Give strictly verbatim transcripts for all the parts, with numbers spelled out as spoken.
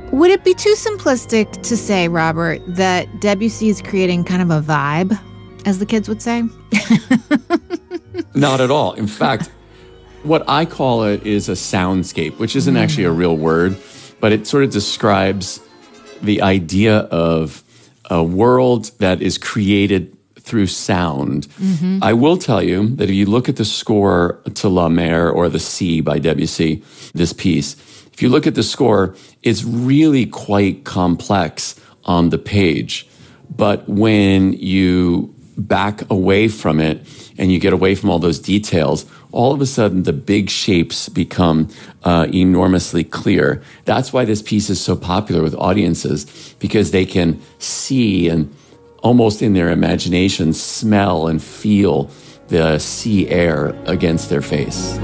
Would it be too simplistic to say, Robert, that Debussy is creating kind of a vibe, as the kids would say? Not at all. In fact, what I call it is a soundscape, which isn't mm. actually a real word, but it sort of describes the idea of a world that is created through sound. Mm-hmm. I will tell you that if you look at the score to La Mer or The Sea by Debussy, this piece, if you look at the score, it's really quite complex on the page. But when you back away from it and you get away from all those details, all of a sudden the big shapes become uh, enormously clear. That's why this piece is so popular with audiences, because they can see and almost in their imagination smell and feel the sea air against their face.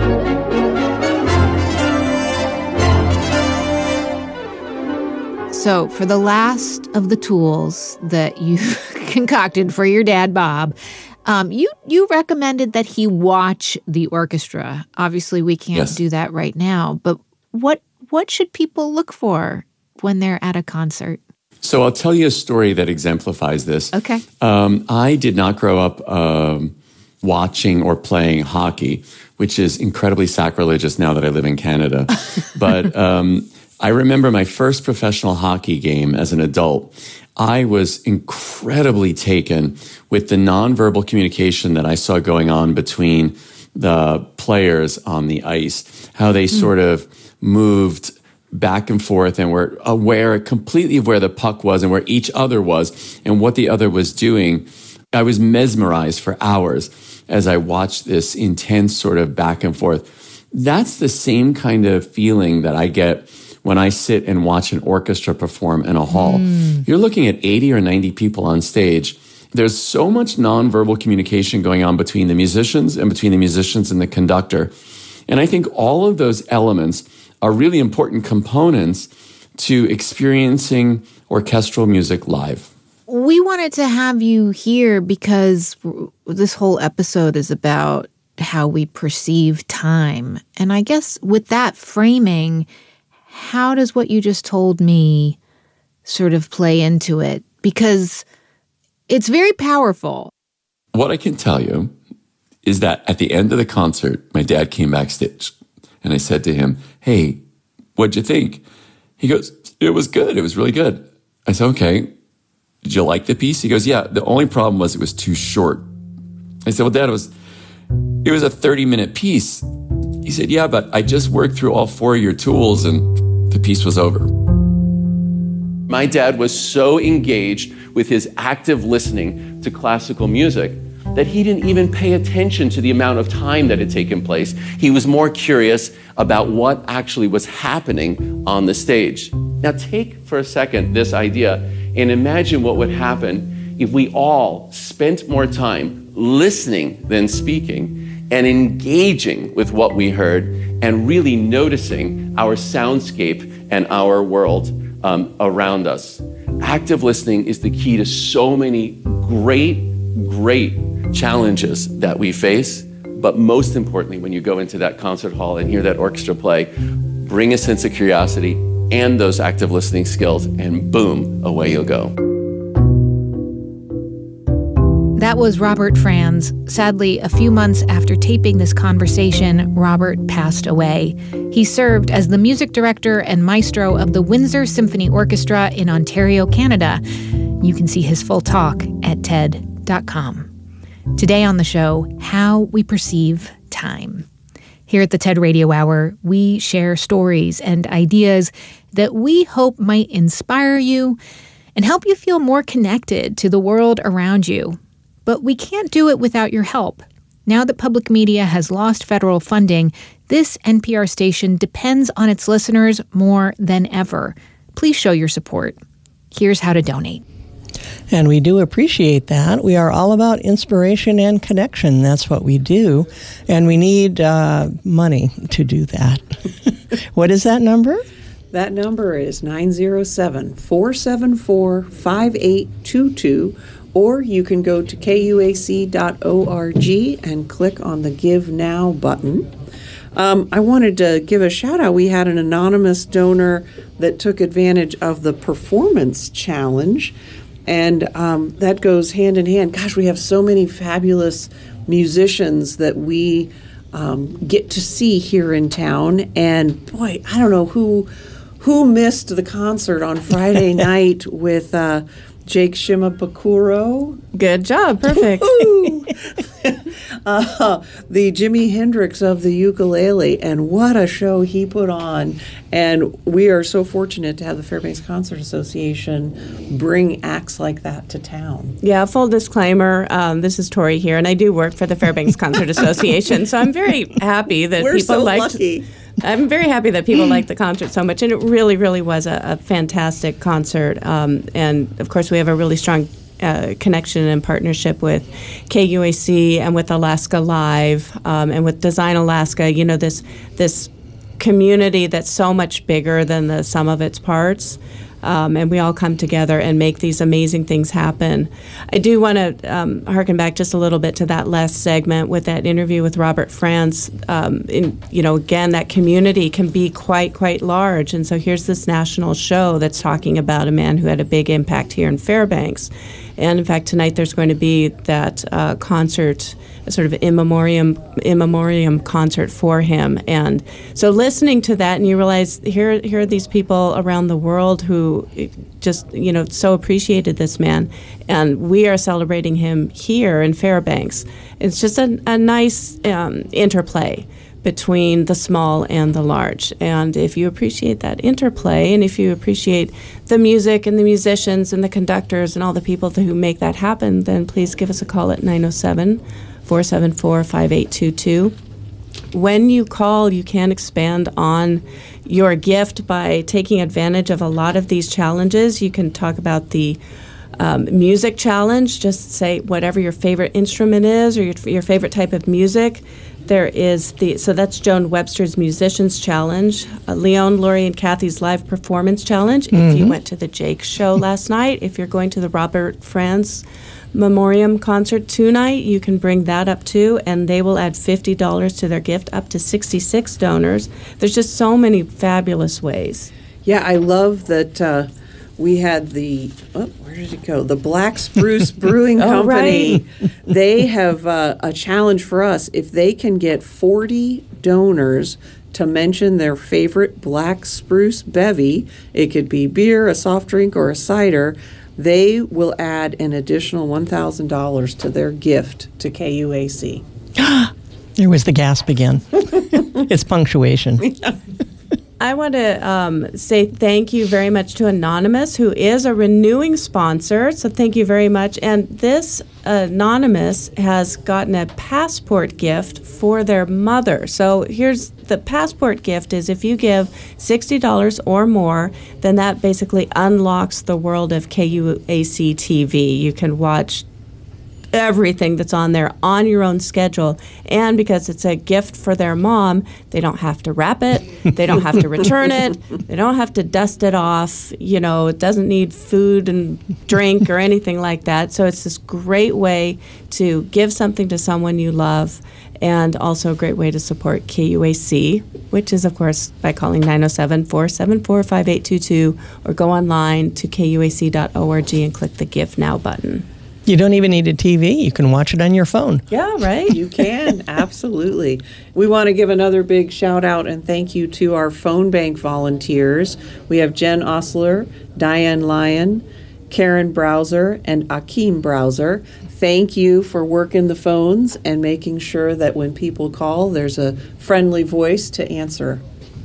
So for the last of the tools that you concocted for your dad, Bob, um, you you recommended that he watch the orchestra. Obviously, we can't yes. do that right now, but what what should people look for when they're at a concert? So I'll tell you a story that exemplifies this. Okay. Um, I did not grow up um, watching or playing hockey, which is incredibly sacrilegious now that I live in Canada. But um, I remember my first professional hockey game as an adult. I was incredibly taken with the nonverbal communication that I saw going on between the players on the ice, how they mm. sort of moved back and forth and were aware completely of where the puck was and where each other was and what the other was doing. I was mesmerized for hours as I watched this intense sort of back and forth. That's the same kind of feeling that I get when I sit and watch an orchestra perform in a hall. Mm. You're looking at eighty or ninety people on stage. There's so much nonverbal communication going on between the musicians and between the musicians and the conductor. And I think all of those elements are really important components to experiencing orchestral music live. We wanted to have you here because this whole episode is about how we perceive time. And I guess with that framing, how does what you just told me sort of play into it? Because it's very powerful. What I can tell you is that at the end of the concert, my dad came backstage and I said to him, "Hey, what'd you think?" He goes, "It was good. It was really good." I said, "Okay, did you like the piece?" He goes, "Yeah, the only problem was it was too short." I said, "Well, Dad, it was, it was a thirty-minute piece." He said, "Yeah, but I just worked through all four of your tools and the piece was over." My dad was so engaged with his active listening to classical music that he didn't even pay attention to the amount of time that had taken place. He was more curious about what actually was happening on the stage. Now take for a second this idea and imagine what would happen if we all spent more time listening than speaking and engaging with what we heard and really noticing our soundscape and our world um, around us. Active listening is the key to so many great, great challenges that we face. But most importantly, when you go into that concert hall and hear that orchestra play, bring a sense of curiosity and those active listening skills, and boom, away you'll go. That was Robert Franz. Sadly, a few months after taping this conversation, Robert passed away. He served as the music director and maestro of the Windsor Symphony Orchestra in Ontario, Canada. You can see his full talk at T E D dot com. Today on the show, how we perceive time. Here at the TED Radio Hour, we share stories and ideas that we hope might inspire you and help you feel more connected to the world around you. But we can't do it without your help. Now that public media has lost federal funding, this N P R station depends on its listeners more than ever. Please show your support. Here's how to donate. And we do appreciate that. We are all about inspiration and connection. That's what we do. And we need uh, money to do that. What is that number? That number is nine zero seven, four seven four, five eight two two. Or you can go to K U A C dot org and click on the Give Now button. Um, I wanted to give a shout out. We had an anonymous donor that took advantage of the performance challenge, and um, that goes hand in hand. Gosh, we have so many fabulous musicians that we um, get to see here in town, and boy, I don't know who who missed the concert on Friday night with uh, Jake Shimabukuro. Good job. Perfect. uh, the Jimi Hendrix of the ukulele, and what a show he put on. And we are so fortunate to have the Fairbanks Concert Association bring acts like that to town. Yeah, full disclaimer, um, this is Tori here, and I do work for the Fairbanks Concert Association, so I'm very happy that We're people so liked lucky. I'm very happy that people liked the concert so much, and it really, really was a, a fantastic concert. Um, and, of course, we have a really strong uh, connection and partnership with K U A C and with Alaska Live um, and with Design Alaska. You know, this this community that's so much bigger than the sum of its parts. Um, and we all come together and make these amazing things happen. I do want to um, harken back just a little bit to that last segment with that interview with Robert Franz. Um, in, you know, again, that community can be quite, quite large. And so here's this national show that's talking about a man who had a big impact here in Fairbanks. And in fact, tonight there's going to be that uh, concert, a sort of in memoriam, in memoriam concert for him. And so listening to that, and you realize here, here are these people around the world who just, you know, so appreciated this man. And we are celebrating him here in Fairbanks. It's just a, a nice um, interplay between the small and the large. And if you appreciate that interplay, and if you appreciate the music and the musicians and the conductors and all the people who make that happen, then please give us a call at nine oh seven, four seven four, five eight two two. When you call, you can expand on your gift by taking advantage of a lot of these challenges. You can talk about the um, music challenge. Just say whatever your favorite instrument is or your, your favorite type of music. There is the, so that's Joan Webster's Musicians Challenge, uh, Leon, Lori, and Kathy's Live Performance Challenge. Mm-hmm. If you went to the Jake show last night, if you're going to the Robert Franz Memoriam concert tonight, you can bring that up too, and they will add fifty dollars to their gift, up to sixty-six donors. There's just so many fabulous ways. Yeah, I love that uh, we had the, oh, where did it go? The Black Spruce Brewing Oh, Company. right. They have uh, a challenge for us. If they can get forty donors to mention their favorite Black Spruce bevy, it could be beer, a soft drink, or a cider, they will add an additional one thousand dollars to their gift to K U A C. There was the gasp again. It's punctuation. I want to um, say thank you very much to Anonymous, who is a renewing sponsor. So thank you very much. And this Anonymous has gotten a passport gift for their mother. So here's the passport gift is if you give sixty dollars or more, then that basically unlocks the world of K U A C T V. You can watch everything that's on there on your own schedule, and because it's a gift for their mom, they don't have to wrap it, they don't have to return it, they don't have to dust it off, you know, it doesn't need food and drink or anything like that. So it's this great way to give something to someone you love, and also a great way to support K U A C, which is, of course, by calling nine oh seven, four seven four, five eight two two, or go online to K U A C dot org and click the Give Now button. You don't even need a T V. You can watch it on your phone. Yeah, right? You can, absolutely. We want to give another big shout out and thank you to our phone bank volunteers. We have Jen Osler, Diane Lyon, Karen Browser, and Akeem Browser. Thank you for working the phones and making sure that when people call, there's a friendly voice to answer.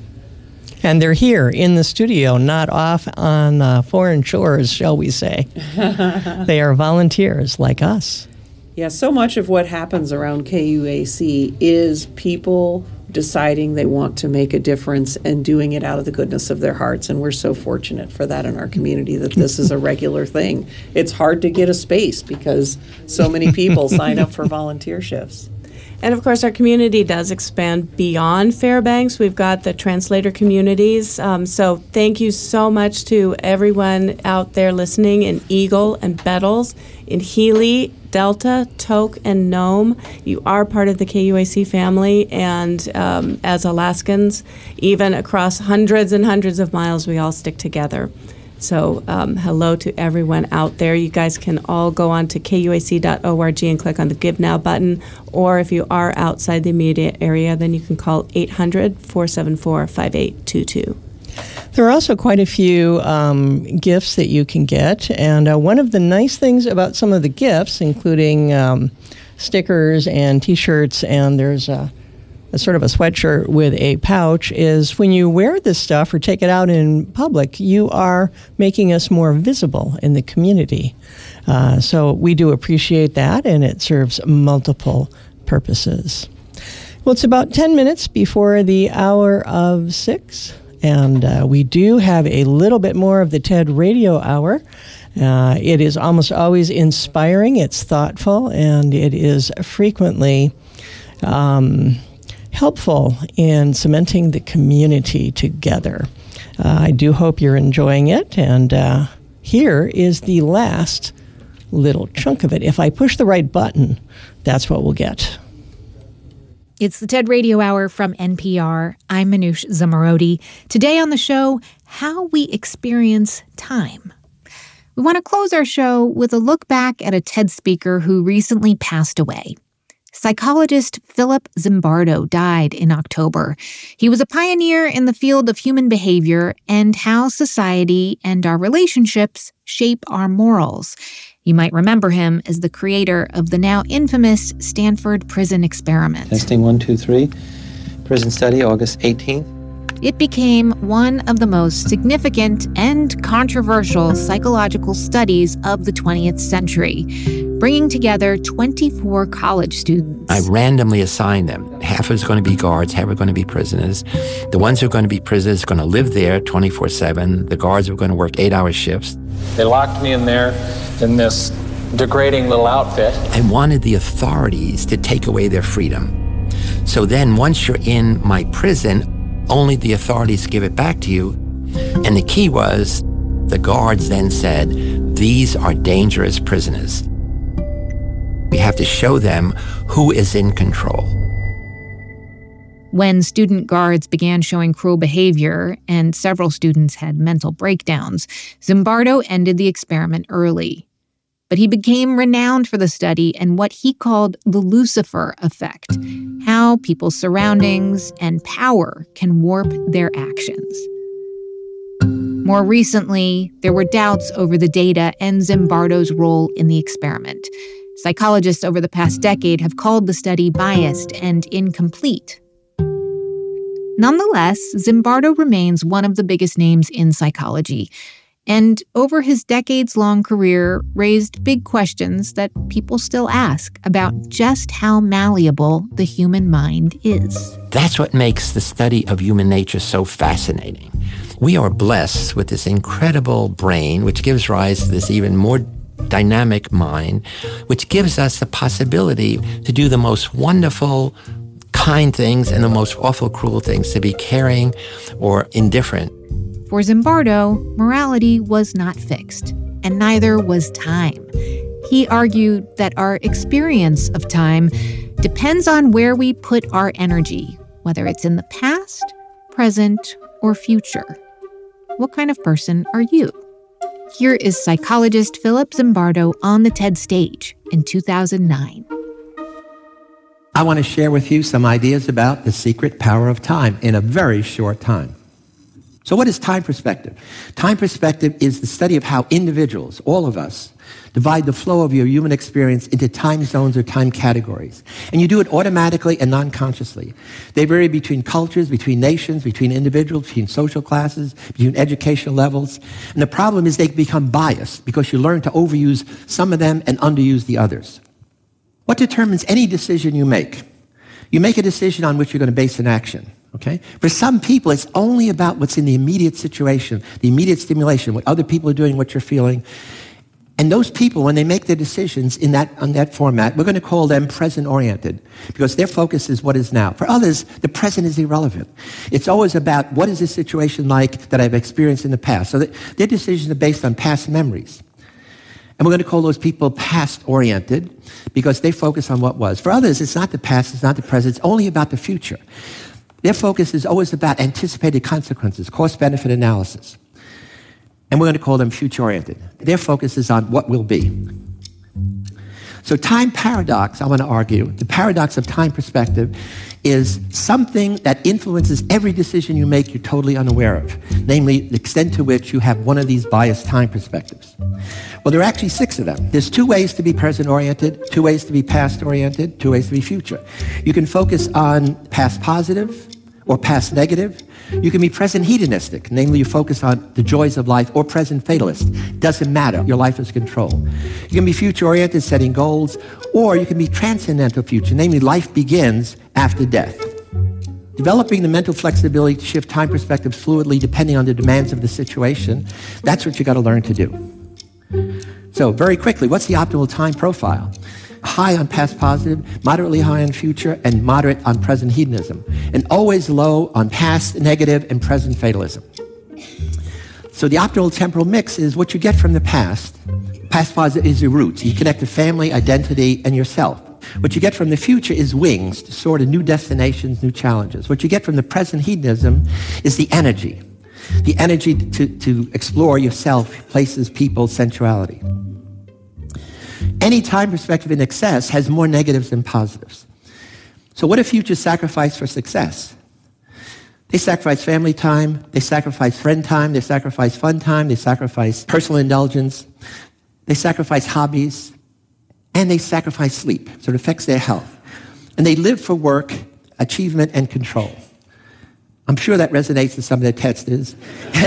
And they're here in the studio, not off on uh, foreign shores, shall we say. They are volunteers like us. Yeah, so much of what happens around K U A C is people deciding they want to make a difference and doing it out of the goodness of their hearts. And we're so fortunate for that in our community that this is a regular thing. It's hard to get a space because so many people sign up for volunteer shifts. And of course, our community does expand beyond Fairbanks. We've got the translator communities. Um, so thank you so much to everyone out there listening in Eagle and Bettles, in Healy, Delta, Tok, and Nome. You are part of the K U A C family, and um, as Alaskans, even across hundreds and hundreds of miles, we all stick together. So um, hello to everyone out there. You guys can all go on to K U A C dot org and click on the Give Now button. Or if you are outside the immediate area, then you can call eight hundred, four seven four, five eight two two. There are also quite a few um, gifts that you can get. And uh, one of the nice things about some of the gifts, including um, stickers and T-shirts, and there's a a sort of a sweatshirt with a pouch, is when you wear this stuff or take it out in public, you are making us more visible in the community. Uh, so we do appreciate that, and it serves multiple purposes. Well, it's about ten minutes before the hour of six, and uh, we do have a little bit more of the TED Radio Hour. Uh, it is almost always inspiring, it's thoughtful, and it is frequently Um, helpful in cementing the community together. Uh, I do hope you're enjoying it, and uh, here is the last little chunk of it. If I push the right button, that's what we'll get. It's the TED Radio Hour from N P R. I'm Manoush Zomorodi. Today on the show, how we experience time. We want to close our show with a look back at a TED speaker who recently passed away. Psychologist Philip Zimbardo died in October. He was a pioneer in the field of human behavior and how society and our relationships shape our morals. You might remember him as the creator of the now infamous Stanford Prison Experiment. Testing one, two, three. Prison study, August eighteenth. It became one of the most significant and controversial psychological studies of the twentieth century, bringing together twenty-four college students. I randomly assigned them. Half is going to be guards, half are going to be prisoners. The ones who are going to be prisoners are going to live there twenty-four seven. The guards are going to work eight-hour shifts. They locked me in there in this degrading little outfit. I wanted the authorities to take away their freedom. So then once you're in my prison, only the authorities give it back to you. And the key was, the guards then said, these are dangerous prisoners. We have to show them who is in control. When student guards began showing cruel behavior and several students had mental breakdowns, Zimbardo ended the experiment early. But he became renowned for the study and what he called the Lucifer effect, how people's surroundings and power can warp their actions. More recently, there were doubts over the data and Zimbardo's role in the experiment. Psychologists over the past decade have called the study biased and incomplete. Nonetheless, Zimbardo remains one of the biggest names in psychology, and over his decades-long career raised big questions that people still ask about just how malleable the human mind is. That's what makes the study of human nature so fascinating. We are blessed with this incredible brain, which gives rise to this even more dynamic mind, which gives us the possibility to do the most wonderful, kind things and the most awful, cruel things, to be caring or indifferent. For Zimbardo, morality was not fixed, and neither was time. He argued that our experience of time depends on where we put our energy, whether it's in the past, present, or future. What kind of person are you? Here is psychologist Philip Zimbardo on the TED stage in two thousand nine. I want to share with you some ideas about the secret power of time in a very short time. So what is time perspective? Time perspective is the study of how individuals, all of us, divide the flow of your human experience into time zones or time categories. And you do it automatically and non-consciously. They vary between cultures, between nations, between individuals, between social classes, between educational levels. And the problem is they become biased because you learn to overuse some of them and underuse the others. What determines any decision you make? You make a decision on which you're going to base an action. Okay? For some people, it's only about what's in the immediate situation, the immediate stimulation, what other people are doing, what you're feeling. And those people, when they make their decisions in that, on that format, we're going to call them present-oriented because their focus is what is now. For others, the present is irrelevant. It's always about what is this situation like that I've experienced in the past. So that their decisions are based on past memories. And we're going to call those people past-oriented because they focus on what was. For others, it's not the past, it's not the present, it's only about the future. Their focus is always about anticipated consequences, cost-benefit analysis. And we're going to call them future-oriented. Their focus is on what will be. So time paradox, I want to argue, the paradox of time perspective is something that influences every decision you make you're totally unaware of, namely the extent to which you have one of these biased time perspectives. Well, there are actually six of them. There's two ways to be present-oriented, two ways to be past-oriented, two ways to be future. You can focus on past positive or past negative. You can be present hedonistic, namely you focus on the joys of life, or present fatalist. Doesn't matter. Your life is control. You can be future-oriented, setting goals, or you can be transcendental future, namely life begins after death. Developing the mental flexibility to shift time perspectives fluidly depending on the demands of the situation, that's what you got to learn to do. So very quickly, what's the optimal time profile? High on past positive, moderately high on future, and moderate on present hedonism, and always low on past negative and present fatalism. So the optimal temporal mix is what you get from the past. Past positive is your roots. You connect to family, identity, and yourself. What you get from the future is wings to soar to new destinations, new challenges. What you get from the present hedonism is the energy. The energy to, to explore yourself, places, people, sensuality. Any time perspective in excess has more negatives than positives. So what do futures sacrifice for success? They sacrifice family time, they sacrifice friend time, they sacrifice fun time, they sacrifice personal indulgence, they sacrifice hobbies, and they sacrifice sleep, so it affects their health. And they live for work, achievement, and control. I'm sure that resonates with some of their testers.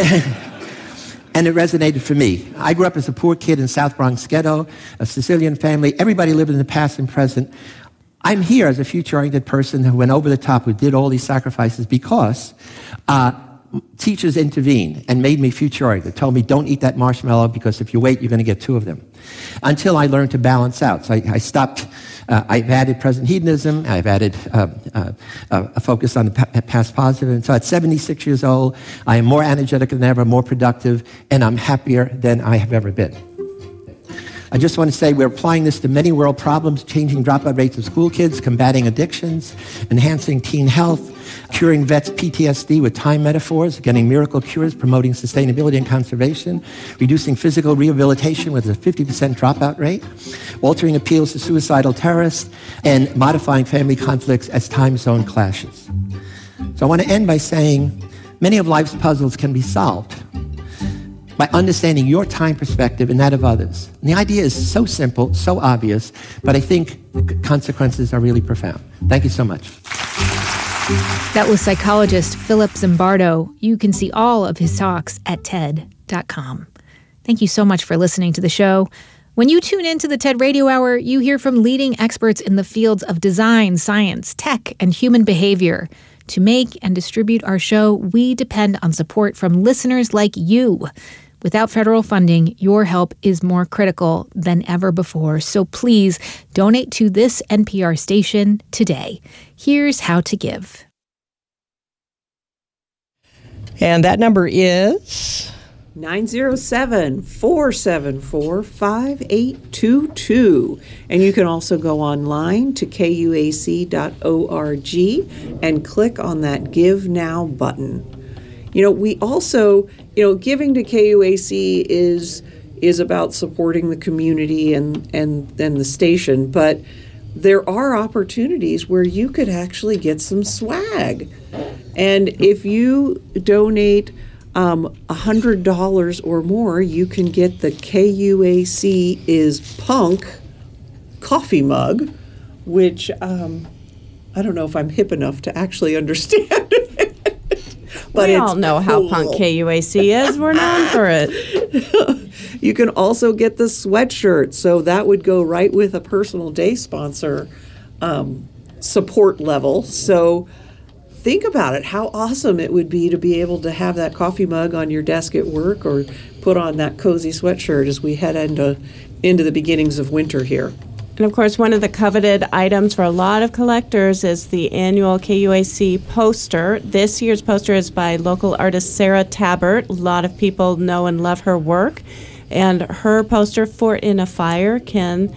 And it resonated for me. I grew up as a poor kid in South Bronx ghetto, a Sicilian family. Everybody lived in the past and present. I'm here as a future-oriented person who went over the top, who did all these sacrifices because uh, teachers intervened and made me future-oriented. Told me, don't eat that marshmallow because if you wait, you're going to get two of them. Until I learned to balance out. So I, I stopped. Uh, I've added present hedonism. I've added uh, uh, uh, a focus on the pa- past positive. And so at seventy-six years old, I am more energetic than ever, more productive, and I'm happier than I have ever been. I just want to say we're applying this to many world problems, changing dropout rates of school kids, combating addictions, enhancing teen health, curing vets' P T S D with time metaphors, getting miracle cures, promoting sustainability and conservation, reducing physical rehabilitation with a fifty percent dropout rate, altering appeals to suicidal terrorists, and modifying family conflicts as time zone clashes. So I want to end by saying many of life's puzzles can be solved by understanding your time perspective and that of others. And the idea is so simple, so obvious, but I think the consequences are really profound. Thank you so much. That was psychologist Philip Zimbardo. You can see all of his talks at T E D dot com. Thank you so much for listening to the show. When you tune into the TED Radio Hour, you hear from leading experts in the fields of design, science, tech, and human behavior. To make and distribute our show, we depend on support from listeners like you. Without federal funding, your help is more critical than ever before. So please donate to this N P R station today. Here's how to give. And that number is nine oh seven, four seven four, five eight two two. And you can also go online to K U A C dot org and click on that Give Now button. You know, we also, you know, giving to K U A C is is about supporting the community and, and, and the station, but there are opportunities where you could actually get some swag. And if you donate um, one hundred dollars or more, you can get the K U A C is Punk coffee mug, which um, I don't know if I'm hip enough to actually understand it. But we it's all know cool. how punk K U A C is. We're known for it. You can also get the sweatshirt, so that would go right with a personal day sponsor um, support level. So think about it, how awesome it would be to be able to have that coffee mug on your desk at work or put on that cozy sweatshirt as we head into, into the beginnings of winter here. And of course, one of the coveted items for a lot of collectors is the annual K U A C poster. This year's poster is by local artist Sarah Tabbert. A lot of people know and love her work. And her poster, Fort in a Fire, can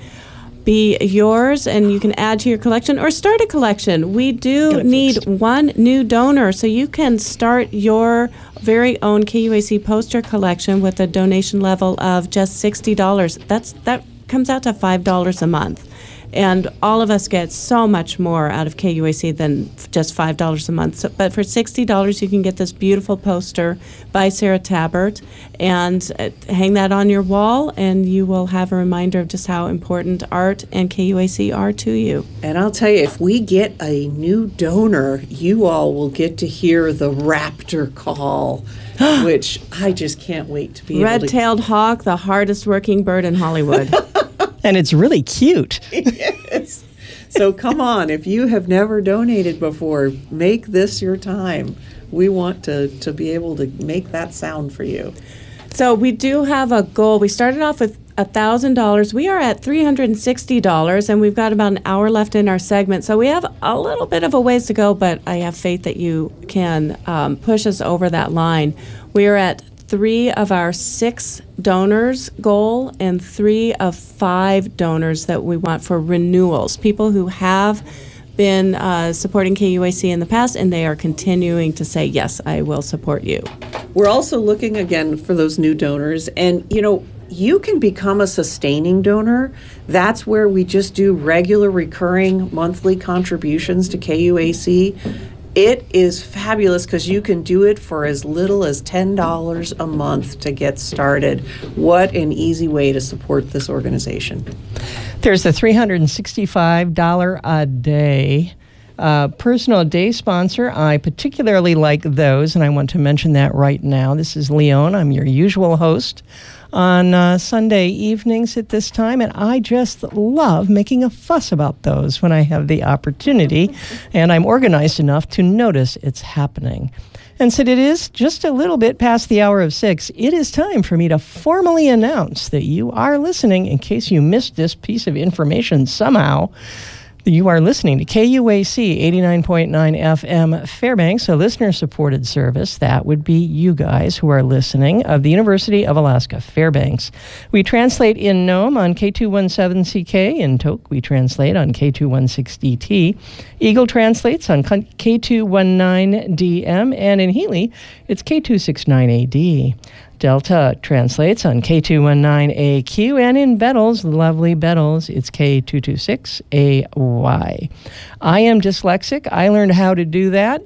be yours, and you can add to your collection or start a collection. We do need one new donor, so you can start your very own K U A C poster collection with a donation level of just sixty dollars. That's that comes out to five dollars a month. And all of us get so much more out of K U A C than just five dollars a month. So, but for sixty dollars, you can get this beautiful poster by Sarah Tabbert and uh, hang that on your wall, and you will have a reminder of just how important art and K U A C are to you. And I'll tell you, if we get a new donor, you all will get to hear the raptor call, which I just can't wait to be able to... Red-tailed hawk, the hardest working bird in Hollywood. And it's really cute. Yes. So come on, if you have never donated before, make this your time. We want to, to be able to make that sound for you. So we do have a goal. We started off with one thousand dollars. We are at three hundred sixty dollars, and we've got about an hour left in our segment. So we have a little bit of a ways to go, but I have faith that you can um, push us over that line. We are at three of our six donors goal and three of five donors that we want for renewals, people who have been uh, supporting K U A C in the past, and they are continuing to say, yes, I will support you. We're also looking again for those new donors, and you know, you can become a sustaining donor. That's where we just do regular recurring monthly contributions to K U A C. It is fabulous because you can do it for as little as ten dollars a month to get started. What an easy way to support this organization. There's a three hundred sixty-five dollars a day uh, personal day sponsor. I particularly like those, and I want to mention that right now. This is Leon. I'm your usual host on uh, Sunday evenings at this time, and I just love making a fuss about those when I have the opportunity, and I'm organized enough to notice it's happening. And since it is just a little bit past the hour of six, it is time for me to formally announce that you are listening, in case you missed this piece of information somehow. You are listening to K U A C eighty-nine point nine F M Fairbanks, a listener-supported service. That would be you guys who are listening, of the University of Alaska Fairbanks. We translate in Nome on K two seventeen C K. In Tok, we translate on K two sixteen D T. Eagle translates on K two nineteen D M. And in Healy, it's K two sixty-nine A D. Delta translates on K two nineteen A Q, and in Bettles, lovely Bettles, it's K two twenty-six A Y. I am dyslexic. I learned how to do that.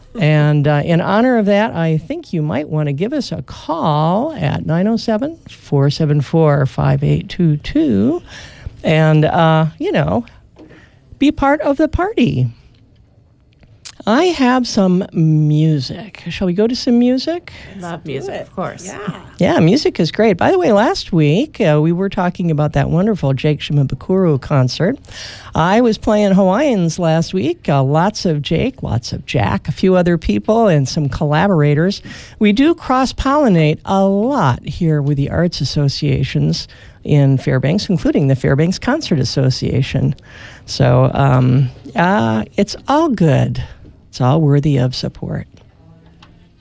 And uh, in honor of that, I think you might want to give us a call at nine oh seven, four seven four, five eight two two and, uh, you know, be part of the party. I have some music. Shall we go to some music? Love music, of course. Yeah. Yeah, music is great. By the way, last week uh, we were talking about that wonderful Jake Shimabukuro concert. I was playing Hawaiians last week. Uh, lots of Jake, lots of Jack, a few other people, and some collaborators. We do cross-pollinate a lot here with the arts associations in Fairbanks, including the Fairbanks Concert Association. So um, uh, it's all good. It's all worthy of support.